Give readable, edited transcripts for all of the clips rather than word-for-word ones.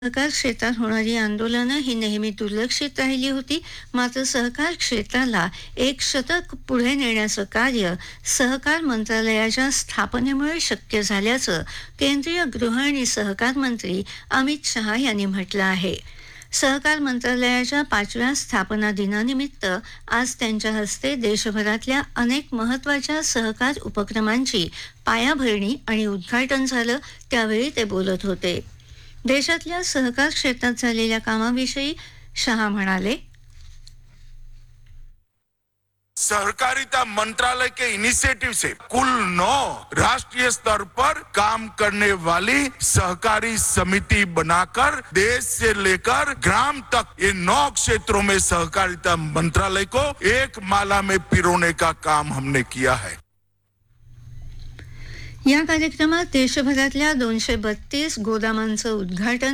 सहकार क्षेत्रात होणारी आंदोलनं ही नेहमी दुर्लक्षित राहिली होती. मात्र सहकार क्षेत्राला एक शतक पुढे नेण्याचं कार्य सहकार मंत्रालयाच्या स्थापनेमुळे शक्य झाल्याचं केंद्रीय गृह आणि सहकार मंत्री अमित शहा यांनी म्हटलं आहे. सहकार मंत्रालयाच्या 5व्या स्थापना दिनानिमित्त आज त्यांच्या हस्ते देशभरातल्या अनेक महत्त्वाच्या सहकार उपक्रमांची पायाभरणी आणि उद्घाटन झालं. त्यावेळी ते बोलत होते. देशातल्या सहकार क्षेत्रात झालेल्या कामाविषयी शहा म्हणाले, सहकारिता मंत्रालय के इनिशिएटिव से कुल 9 राष्ट्रीय स्तर पर काम करने वाली सहकारी समिति बनाकर देश से लेकर ग्राम तक ये 9 क्षेत्रों में सहकारिता मंत्रालय को एक माला में पिरोने का काम हमने किया है. या कार्यक्रमात देशभरातल्या 232 गोदामांचं उद्घाटन,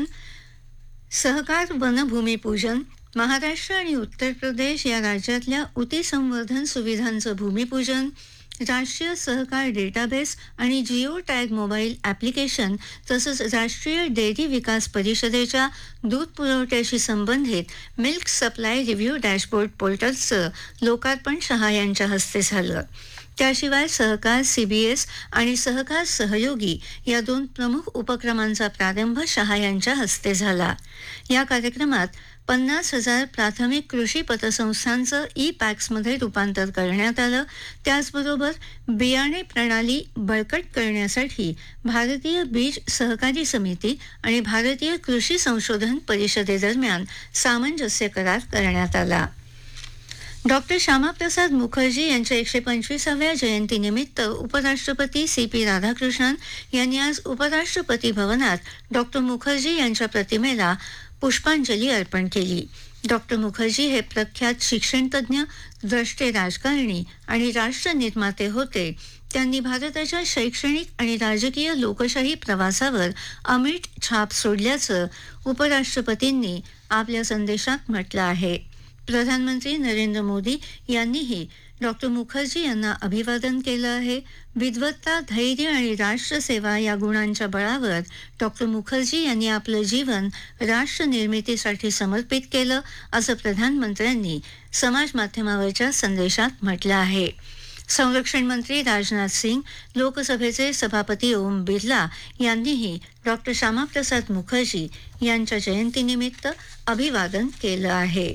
सहकार वनभूमिपूजन, महाराष्ट्र आणि उत्तर प्रदेश या राज्यातल्या ऊती संवर्धन सुविधांचं भूमिपूजन, राष्ट्रीय सहकार डेटाबेस आणि जिओ टॅग मोबाईल ॲप्लिकेशन तसंच राष्ट्रीय डेअरी विकास परिषदेच्या दूध पुरवठ्याशी संबंधित मिल्क सप्लाय रिव्ह्यू डॅशबोर्ड पोर्टलचं लोकार्पण शहा यांच्या हस्ते झालं. त्याशिवाय सहकार CBS आणि सहकार सहयोगी या 2 प्रमुख उपक्रमांचा प्रारंभ शहा यांच्या हस्ते झाला. या कार्यक्रमात 50,000 प्राथमिक कृषी पतसंस्थांचं ई-पॅक्समध्ये रूपांतर करण्यात आलं. त्याचबरोबर बियाणे प्रणाली बळकट करण्यासाठी भारतीय बीज सहकारी समिती आणि भारतीय कृषी संशोधन परिषदेदरम्यान सामंजस्य करार करण्यात आला. डॉक्टर श्यामाप्रसाद मुखर्जी यांच्या 125व्या जयंतीनिमित्त उपराष्ट्रपती CP राधाकृष्णन यांनी आज उपराष्ट्रपती भवनात डॉक्टर मुखर्जी यांच्या प्रतिमेला पुष्पांजली अर्पण केली. डॉक्टर मुखर्जी हे प्रख्यात शिक्षणतज्ज्ञ, द्रष्टे राजकारणी आणि राष्ट्रनिर्माते होते. त्यांनी भारताच्या शैक्षणिक आणि राजकीय लोकशाही प्रवासावर अमिट छाप सोडल्याचं उपराष्ट्रपतींनी आपल्या संदेशात म्हटलं आहे. प्रधानमंत्री नरेंद्र मोदी यांनीही डॉक्टर मुखर्जी यांना अभिवादन केलं आहे. विद्वत्ता, धैर्य आणि राष्ट्रसेवा या गुणांच्या बळावर डॉक्टर मुखर्जी यांनी आपलं जीवन राष्ट्र निर्मितीसाठी समर्पित केलं, असं प्रधानमंत्र्यांनी समाज माध्यमावरच्या संदेशात म्हटलं आहे. संरक्षण मंत्री राजनाथ सिंग, लोकसभेचे सभापती ओम बिर्ला यांनीही डॉक्टर श्यामाप्रसाद मुखर्जी यांच्या जयंतीनिमित्त अभिवादन केलं आहे.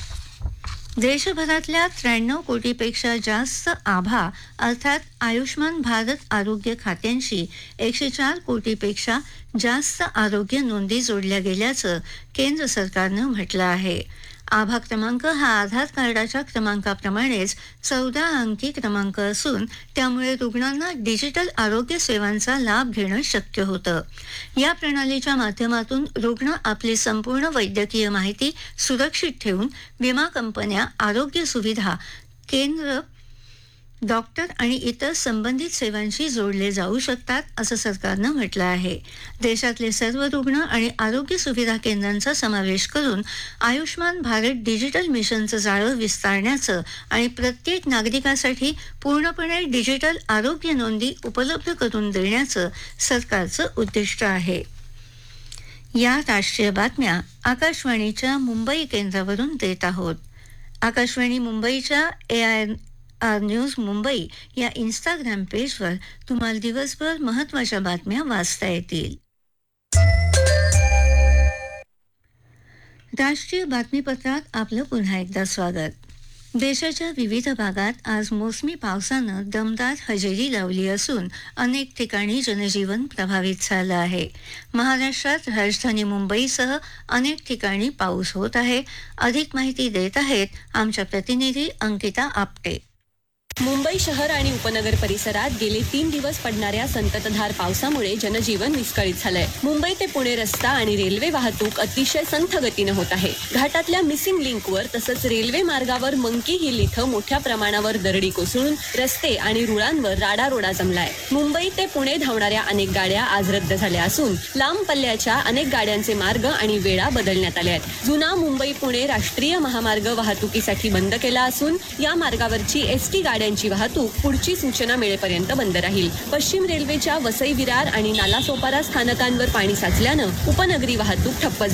देशभरातल्या 93 कोटीपेक्षा जास्त आभा अर्थात आयुष्मान भारत आरोग्य खात्यांशी 104 कोटीपेक्षा जास्त आरोग्य नोंदी जोडल्या गेल्याचं केंद्र सरकारनं म्हटलं आहे. आभा क्रमांक हा आधार कार्डाच्या क्रमांकाप्रमाणेच 14 अंकी क्रमांक असून त्यामुळे रुग्णांना डिजिटल आरोग्य सेवांचा लाभ घेणं शक्य होतं. या प्रणालीच्या माध्यमातून रुग्ण आपली संपूर्ण वैद्यकीय माहिती सुरक्षित ठेवून विमा कंपन्या, आरोग्य सुविधा केंद्र, डॉक्टर आणि इतर संबंधित सेवांशी जोडले जाऊ शकतात, असं सरकारनं म्हटलं आहे. देशातले सर्व रुग्ण आणि आरोग्य सुविधा केंद्रांचा समावेश करून आयुष्मान भारत डिजिटल मिशनचं जाळं विस्तारण्याचं आणि प्रत्येक नागरिकासाठी पूर्णपणे डिजिटल आरोग्य नोंदी उपलब्ध करून देण्याचं सरकारचं उद्दिष्ट आहे. या राष्ट्रीय बातम्या आकाशवाणीच्या मुंबई केंद्रावरून देत आहोत. आकाशवाणी मुंबईच्या AIR न्यूज मुंबई या इंस्टाग्राम पेजवर तुम्हाला दिवसभर महत्त्वाच्या बातम्या वाचता येतील. राष्ट्रीय बातमीपत्रात आपलं पुन्हा एकदा स्वागत. देशाच्या विविध भागात आज मोसमी पावसानं दमदार हजेरी लावली असून अनेक ठिकाणी जनजीवन प्रभावित झालं आहे. महाराष्ट्रात राजधानी मुंबईसह अनेक ठिकाणी पाऊस होत आहे. अधिक माहिती देत आहेत आमच्या प्रतिनिधी अंकिता आपटे. मुंबई शहर आणि उपनगर परिसरात गेले 3 दिवस पडणाऱ्या संततधार पावसामुळे जनजीवन विस्कळीत झालंय. मुंबई ते पुणे रस्ता आणि रेल्वे वाहतूक अतिशय संथ गतीनं होत आहे. घाटातल्या मिसिंग लिंकवर तसंच रेल्वे मार्गावर मंकी हिल इथं मोठ्या प्रमाणावर दरडी कोसळून रस्ते आणि रुळांवर राडारोडा जमलाय. मुंबई ते पुणे धावणाऱ्या अनेक गाड्या आज रद्द झाल्या असून लांब पल्ल्याच्या अनेक गाड्यांचे मार्ग आणि वेळा बदलण्यात आल्या आहेत. जुना मुंबई पुणे राष्ट्रीय महामार्ग वाहतुकीसाठी बंद केला असून या मार्गावरची ST गाड्यांची वाहतूक पुढची सूचना मिळेपर्यंत बंद राहील. पश्चिम रेल्वेच्या वसई विरार आणि नालासोपारा स्थानकांवर पाणी साचल्यानं उपनगरी वाहतूक ठप्प